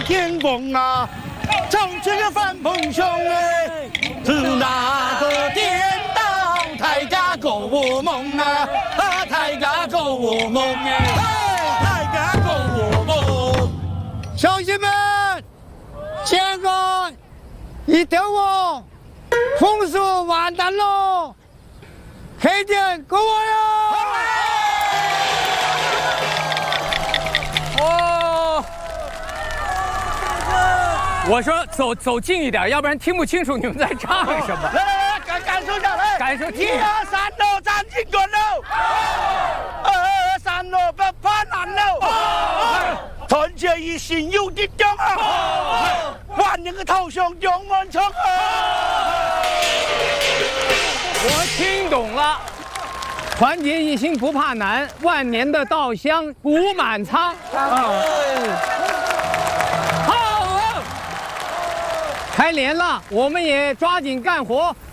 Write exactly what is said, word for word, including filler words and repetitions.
天风啊，唱这个翻蓬胸哎，是那个颠倒大家购物梦啊，啊大家购物梦哎，大家购物梦。乡亲们，现在一条我风俗完蛋喽，开店给我哟！ 哦，我说走走近一点，要不然听不清楚你们在唱什么。 来来来，感感受一下，来， 感受听一二三喽，站紧滚喽！二二三喽，不怕难喽！团结一心有力量啊！万人的头上永远唱啊！ 我听懂了，团结一心不怕难，万年的稻香补满仓。啊，好，开年了，我们也抓紧干活，